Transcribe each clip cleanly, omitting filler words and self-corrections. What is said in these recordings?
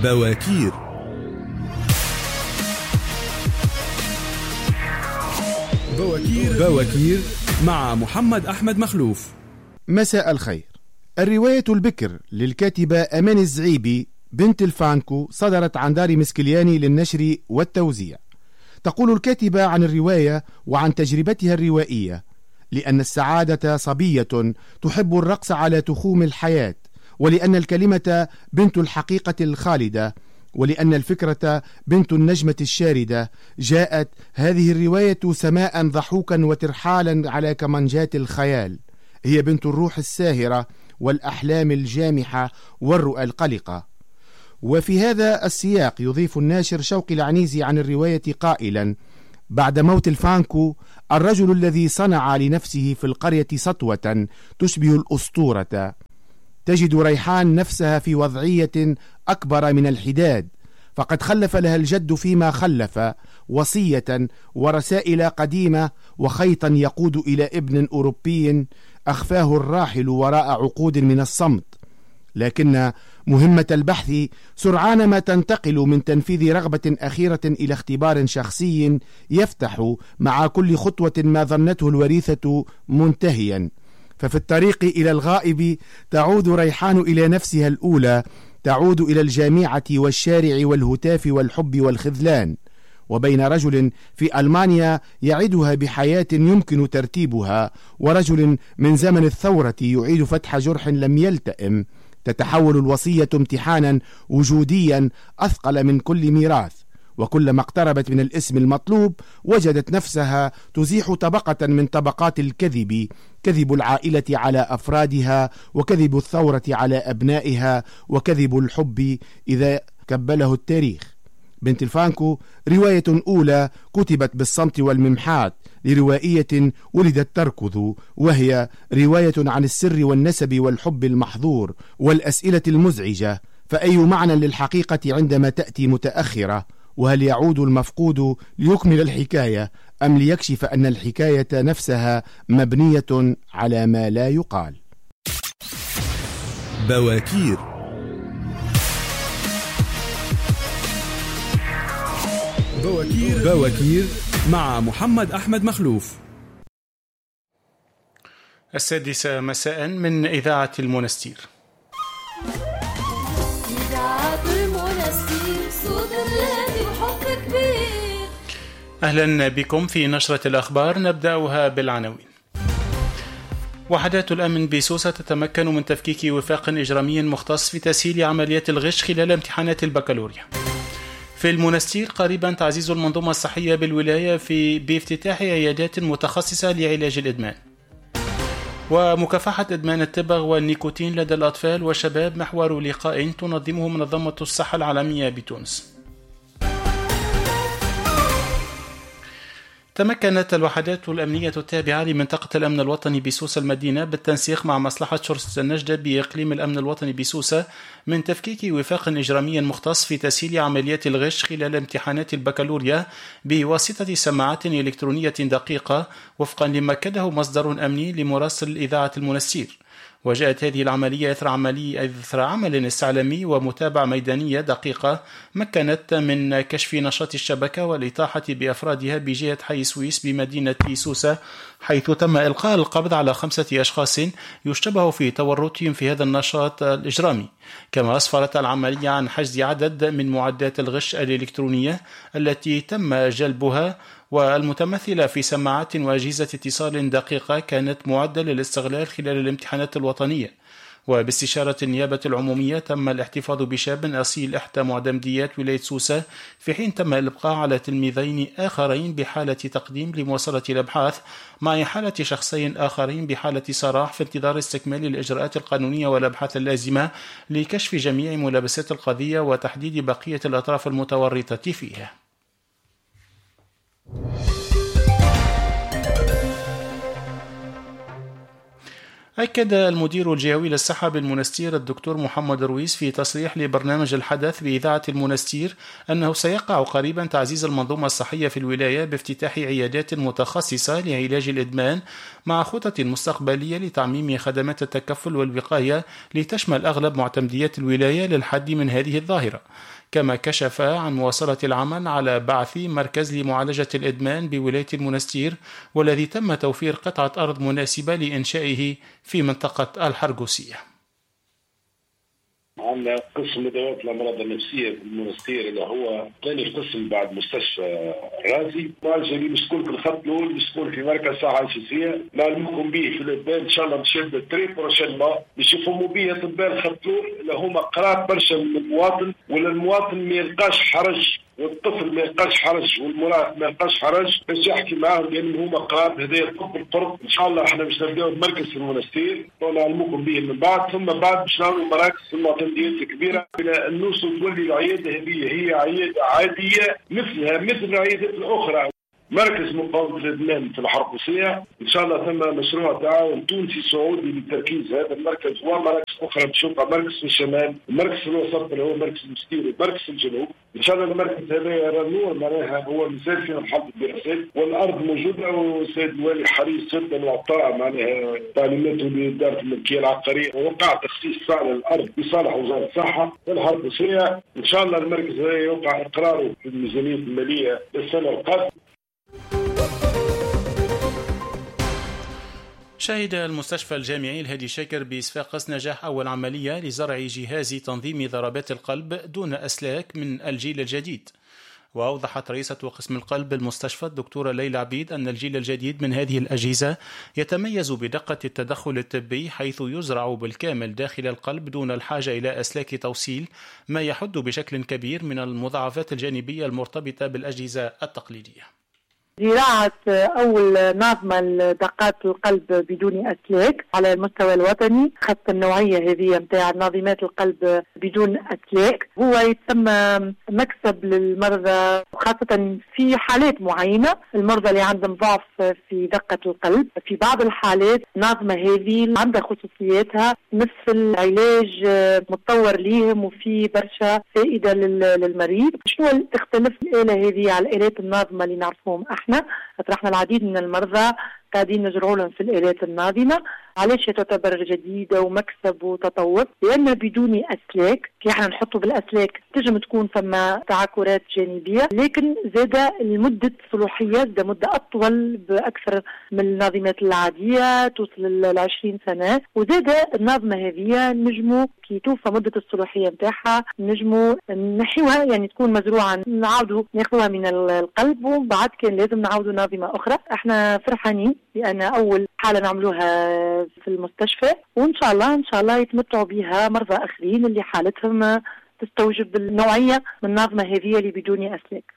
بواكير. بواكير مع محمد أحمد مخلوف. مساء الخير. الرواية البكر للكاتبة أمان الزعيبي بنت الفانكو صدرت عن دار مسكلياني للنشر والتوزيع. تقول الكاتبة عن الرواية وعن تجربتها الروائية: لأن السعادة صبية تحب الرقص على تخوم الحياة، ولأن الكلمة بنت الحقيقة الخالدة، ولأن الفكرة بنت النجمة الشاردة، جاءت هذه الرواية سماء ضحوكا وترحالا على كمنجات الخيال. هي بنت الروح الساهرة والأحلام الجامحة والرؤى القلقة. وفي هذا السياق يضيف الناشر شوقي العنيزي عن الرواية قائلا: بعد موت الفانكو، الرجل الذي صنع لنفسه في القرية سطوة تشبه الأسطورة، تجد ريحان نفسها في وضعية أكبر من الحداد، فقد خلف لها الجد فيما خلف وصية ورسائل قديمة وخيطا يقود إلى ابن أوروبي أخفاه الراحل وراء عقود من الصمت. لكن مهمة البحث سرعان ما تنتقل من تنفيذ رغبة أخيرة إلى اختبار شخصي يفتح مع كل خطوة ما ظنته الوريثة منتهيا. ففي الطريق إلى الغائب تعود ريحان إلى نفسها الأولى، تعود إلى الجامعة والشارع والهتاف والحب والخذلان، وبين رجل في ألمانيا يعدها بحياة يمكن ترتيبها، ورجل من زمن الثورة يعيد فتح جرح لم يلتئم، تتحول الوصية امتحانا وجوديا أثقل من كل ميراث. وكلما اقتربت من الاسم المطلوب وجدت نفسها تزيح طبقة من طبقات الكذب، كذب العائلة على أفرادها، وكذب الثورة على أبنائها، وكذب الحب إذا كبله التاريخ. بنت الفانكو رواية أولى كتبت بالصمت والممحات لروائية ولدت تركض، وهي رواية عن السر والنسب والحب المحظور والأسئلة المزعجة. فأي معنى للحقيقة عندما تأتي متأخرة؟ وهل يعود المفقود ليكمل الحكاية أم ليكشف أن الحكاية نفسها مبنية على ما لا يقال؟ بواكير. بواكير مع محمد أحمد مخلوف. 6 مساء من إذاعة المنستير. أهلا بكم في نشرة الأخبار، نبدأها بالعناوين. وحدات الأمن بسوسة تتمكن من تفكيك وفاق إجرامي مختص في تسهيل عمليات الغش خلال امتحانات البكالوريا. في المنستير قريبا تعزيز المنظومة الصحية بالولاية بافتتاح عيادات متخصصة لعلاج الإدمان. ومكافحة إدمان التبغ والنيكوتين لدى الأطفال والشباب محور لقاء تنظمه منظمة الصحة العالمية بتونس. تمكنت الوحدات الأمنية التابعة لمنطقة الأمن الوطني بسوسة المدينة بالتنسيق مع مصلحة شرطة النجدة بإقليم الأمن الوطني بسوسة من تفكيك وفاق إجرامي مختص في تسهيل عمليات الغش خلال امتحانات البكالوريا بواسطة سماعات إلكترونية دقيقة، وفقا لما أكده مصدر أمني لمراسل إذاعة المنستير. وجاءت هذه العملية إثر عمل استعلامي ومتابعة ميدانية دقيقة مكنت من كشف نشاط الشبكة والإطاحة بأفرادها بجهة حي سويس بمدينة سوسة، حيث تم إلقاء القبض على 5 أشخاص يشتبه في تورطهم في هذا النشاط الإجرامي. كما أسفرت العملية عن حجز عدد من معدات الغش الإلكترونية التي تم جلبها، والمتمثلة في سماعات وأجهزة اتصال دقيقة كانت معدة للاستغلال خلال الامتحانات الوطنية. وباستشارة النيابة العمومية تم الاحتفاظ بشاب أصيل إحدى معتمديات ولاية سوسة، في حين تم الإبقاء على تلميذين آخرين بحالة تقديم لمواصلة الأبحاث، مع حالة شخصين آخرين بحالة سراح في انتظار استكمال الإجراءات القانونية والأبحاث اللازمة لكشف جميع ملابسات القضية وتحديد بقية الأطراف المتورطة فيها. أكد المدير الجهوي للصحة بالمنستير الدكتور محمد رويس في تصريح لبرنامج الحدث بإذاعة المنستير أنه سيقع قريبا تعزيز المنظومة الصحية في الولاية بافتتاح عيادات متخصصة لعلاج الإدمان مع خطط مستقبلية لتعميم خدمات التكفل والوقاية لتشمل أغلب معتمديات الولاية للحد من هذه الظاهرة. كما كشف عن مواصلة العمل على بعث مركز لمعالجة الإدمان بولاية المنستير والذي تم توفير قطعة أرض مناسبة لإنشائه في منطقة الحرقوسية. عندنا قسم ادوات الامراض النفسيه في المنستير اللي هو ثاني قسم بعد مستشفى رازي، معالجه اللي مسكون في الخط الاول، مسكون في مركز صحه اساسيه نعلمكم به في الابان ان شاء الله نشد الطريق بروشينمون باش يفهموا به اطباء الخط الاول اللي هما قراب برشا من المواطن، ولا المواطن ما يلقاش حرج والطفل ما يلقاش حرج والمراهق ما يلقاش حرج باش يحكي معاهم لان هما قراب. هذا القرب ان شاء الله احنا باش نبداو بمركز في المنستير ونعلمكم به من بعد، ثم بعد باش نعملوا مراكز في المعتمديات الكبيره الى ان نوصل تولي العياده هذه هي عياده عاديه مثل العيادات الاخرى. مركز مقاومة الإدمان في الحرقوسية إن شاء الله ثم مشروع تعاون تونسي سعودي للتركيز هذا المركز ومراكز أخرى بشوفها، مركز في الشمال، المركز في الوسط اللي هو مركز المستير، ومركز في الجنوب. إن شاء الله المركز هذا يرى النور، معناها هو مثال في مرحلة الدراسات والأرض موجودة، والسيد الوالي حريص جدا وأعطى معناها تعليماته لإدارة الملكية العقارية ووقع تخصيص فعلا الأرض بصالح وزارة الصحة في الحرقوسية. إن شاء الله المركز هذا يوقع إقراره في الميزانية المالية للسنة القادمة. شهد المستشفى الجامعي الهادي شاكر بصفاقس نجاح أول عملية لزرع جهاز تنظيم ضربات القلب دون أسلاك من الجيل الجديد. وأوضحت رئيسة قسم القلب بالمستشفى الدكتورة ليلى عبيد أن الجيل الجديد من هذه الأجهزة يتميز بدقة التدخل الطبي حيث يزرع بالكامل داخل القلب دون الحاجة إلى أسلاك توصيل، ما يحد بشكل كبير من المضاعفات الجانبية المرتبطة بالأجهزة التقليدية. زراعة أول نظمة لدقات القلب بدون أسلاك على المستوى الوطني، خاصة النوعية هذه متاع ناظمات القلب بدون أسلاك، هو يتسمى مكسب للمرضى خاصة في حالات معينة، المرضى اللي عندهم ضعف في دقة القلب. في بعض الحالات النظمة هذه عندها خصوصياتها مثل علاج متطور ليهم وفي برشا فائدة للمريض. شنو تختلف الآلة هذه على الآلات الناظمة اللي نعرفهم احنا؟ اطرحنا العديد من المرضى قاعدين نزرعوا لهم في الآلات الناظمة. علاش تعتبر جديدة ومكسب وتطور؟ لأن بدون أسلاك، كي احنا نحطوا بالأسلاك تجم تكون فما تعكرات جانبية، لكن زاد المدة صلاحية زاد مدة أطول بأكثر من الناظمات العادية توصل ل20 سنة، وزاد الناظمة هذه نجموا كي توفى مدة الصلاحية نتاعها نجموا نحيوها، يعني تكون مزروعة نعاودوا ناخذوها من القلب وبعد كان لازم نعاودوا ناظمة أخرى. احنا فرحانين لأن أول حالة نعملوها في المستشفى، وإن شاء الله يتمتعوا بها مرضى آخرين اللي حالتهم تستوجب النوعية من النظمة هذه اللي بدون أسلاك.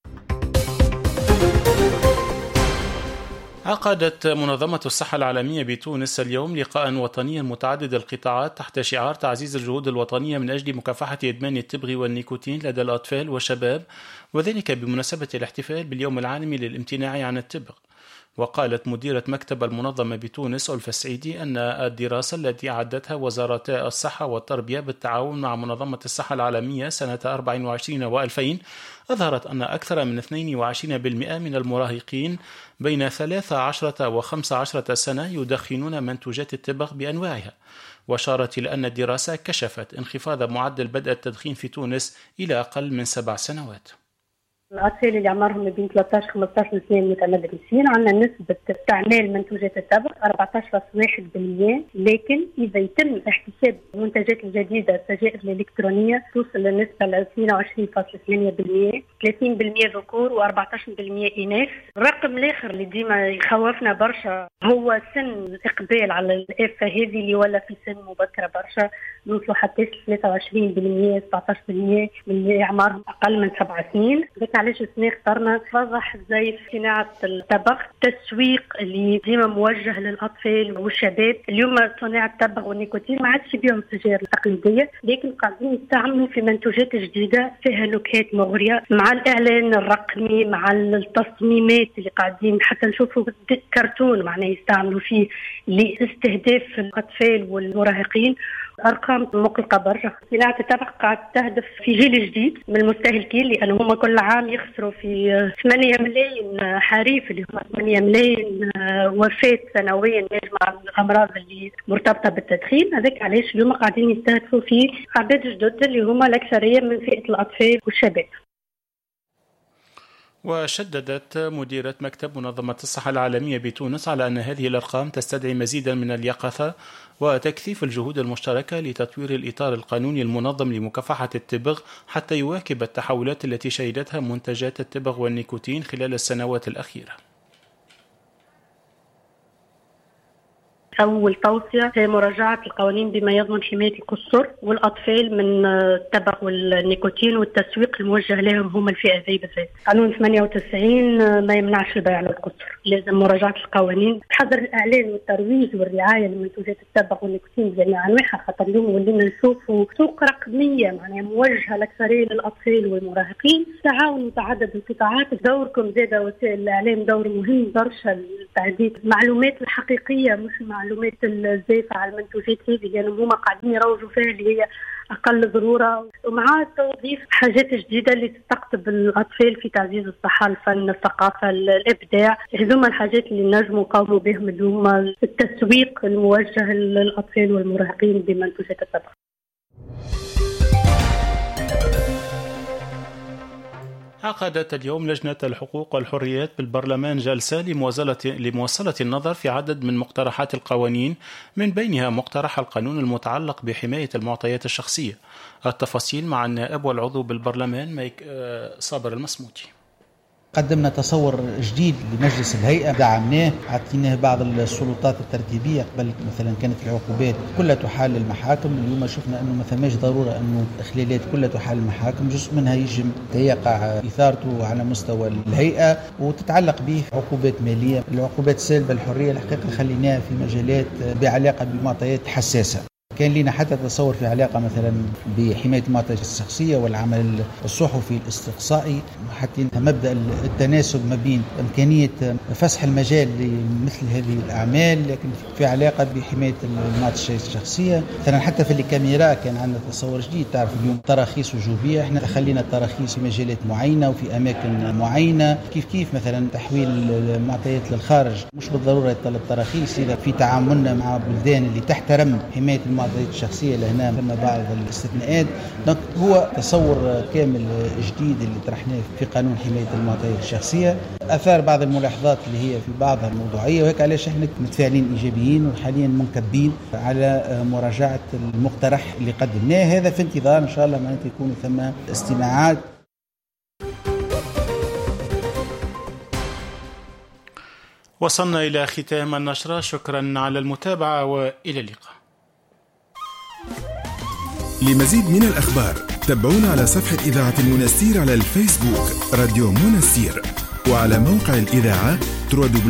عقدت منظمة الصحة العالمية بتونس اليوم لقاء وطنيا متعدد القطاعات تحت شعار تعزيز الجهود الوطنية من أجل مكافحة إدمان التبغ والنيكوتين لدى الأطفال والشباب، وذلك بمناسبة الاحتفال باليوم العالمي للامتناع عن التبغ. وقالت مديرة مكتب المنظمة بتونس ألفة السعيدي أن الدراسة التي أعدتها وزارتا الصحة والتربية بالتعاون مع منظمة الصحة العالمية سنة 24 و2000 أظهرت أن أكثر من 22% من المراهقين بين 13 و15 سنة يدخنون منتوجات التبغ بأنواعها. وأشارت إلى أن الدراسة كشفت انخفاض معدل بدء التدخين في تونس إلى أقل من 7 سنوات. الأطفال اللي عمرهم ما بين 13-15 سنة متمدرسين عندنا نسبة استعمال منتوجات التبغ 14.1%، لكن إذا يتم احتساب المنتجات الجديدة السجائر الإلكترونية توصل للنسبة ل 22.8%، 30% ذكور و14% إناث. الرقم الآخر اللي ديما يخوفنا برشا هو سن الإقبال على الآفة هذه اللي ولا في سن مبكرة برشا، نوصلوا حتى 23% 17% من اللي أعمارهم أقل من 7 سنين. علاش السنة اخترنا وضح زي صناعة التبغ، تسويق اللي ديما موجه للأطفال والشباب. اليوم صناعة التبغ والنيكوتين ما عادش يبيعوا السجائر التقليدية، لكن قاعدين يستعملوا في منتوجات جديدة فيها نكهات مغرية، مع الإعلان الرقمي، مع التصميمات اللي قاعدين حتى نشوفوا كرتون معناه يستعملوا فيه لاستهداف الأطفال والمراهقين. أرقام مقلقة برشا. صناعة التبغ قاعد تهدف في جيل جديد من المستهلكين، لأنه هم كل عام يخسروا في 8 ملايين حريف، اللي هم 8 ملايين وفاة سنويا مع الأمراض اللي مرتبطة بالتدخين. هذاك علاش اليوم قاعدين يستهدفوا في عباد جدد اللي هم الأكثرية من فئة الأطفال والشباب. وشددت مديرة مكتب منظمة الصحة العالمية بتونس على أن هذه الأرقام تستدعي مزيدا من اليقظة وتكثيف الجهود المشتركة لتطوير الإطار القانوني المنظم لمكافحة التبغ حتى يواكب التحولات التي شهدتها منتجات التبغ والنيكوتين خلال السنوات الأخيرة. أول توصية هي مراجعة القوانين بما يضمن حماية القصور والأطفال من التبغ والنيكوتين والتسويق الموجه لهم هم الفئة ذي بالذات. قانون 98 ما يمنعش البيع للقصور، لازم مراجعة القوانين، تحضر الإعلان والترويج والرعاية لمنتوجات التبغ والنيكوتين بجميع أنواعها، خاطر اليوم ولينا نشوفوا سوق رقمية معناها موجهة الأكثرية للأطفال والمراهقين. تعاون متعدد القطاعات، دوركم زادة وسائل الإعلام دور مهم برشا لتعديل المعلومات الحقيقية مش المعلومات الزائفة على المنتوجات هذه، لأنهم يعني هم قاعدين يروجوا فيها اللي هي أقل ضرورة، ومع توظيف حاجات جديدة اللي تستقطب الأطفال في تعزيز الصحة، الفن، الثقافة، الإبداع. هذوما الحاجات اللي نجموا نقوموا بهم اللي هما التسويق الموجه للأطفال والمراهقين بمنتوجات التبغ. عقدت اليوم لجنة الحقوق والحريات بالبرلمان جلسة لمواصلة النظر في عدد من مقترحات القوانين، من بينها مقترح القانون المتعلق بحماية المعطيات الشخصية. التفاصيل مع النائب والعضو بالبرلمان صابر المصمودي. قدمنا تصور جديد لمجلس الهيئة، دعمناه، عطيناه بعض السلطات الترتيبية. قبل مثلا كانت العقوبات كلها تحال للمحاكم، اليوم شفنا أنه ما ثماش ضرورة أنه الإخلالات كلها تحال للمحاكم، جزء منها يجب يقع إثارته على مستوى الهيئة وتتعلق به عقوبات مالية. العقوبات السالبة الحرية الحقيقة خليناها في مجالات بعلاقة بمعطيات حساسة. كان لنا حتى تصور في علاقة مثلا بحماية المعطيات الشخصية والعمل الصحفي الاستقصائي، حتى مبدأ التناسب ما بين إمكانية فسح المجال لمثل هذه الأعمال، لكن في علاقة بحماية المعطيات الشخصية. مثلا حتى في الكاميرا كان عندنا تصور جديد. تعرف اليوم تراخيص وجوبية، احنا خلينا التراخيص في مجالات معينة وفي أماكن معينة. كيف مثلا تحويل المعطيات للخارج مش بالضرورة يطلب تراخيص إذا في تعاملنا مع بلدان اللي تحترم حماية المعطيات الشخصية، لهنا فينا بعض الاستثناءات. هو تصور كامل جديد اللي طرحناه في قانون حماية المعطيات الشخصية، أثار بعض الملاحظات اللي هي في بعضها الموضوعية، وهيك علاش احنا متفاعلين إيجابيين وحاليا منكبين على مراجعة المقترح اللي قدمناه. هذا في انتظار إن شاء الله معناته يكون ثم استماعات. وصلنا إلى ختام النشرة، شكرا على المتابعة وإلى اللقاء. لمزيد من الأخبار تابعونا على صفحة إذاعة المنستير على الفيسبوك راديو منستير، وعلى موقع الإذاعة